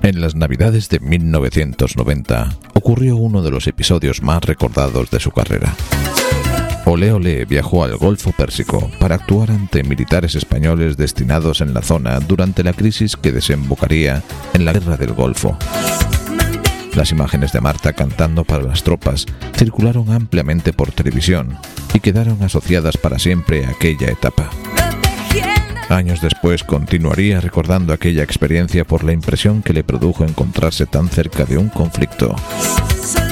En las Navidades de 1990 ocurrió uno de los episodios más recordados de su carrera. Ole Ole viajó al Golfo Pérsico para actuar ante militares españoles destinados en la zona durante la crisis que desembocaría en la Guerra del Golfo. Las imágenes de Marta cantando para las tropas circularon ampliamente por televisión y quedaron asociadas para siempre a aquella etapa. Años después continuaría recordando aquella experiencia por la impresión que le produjo encontrarse tan cerca de un conflicto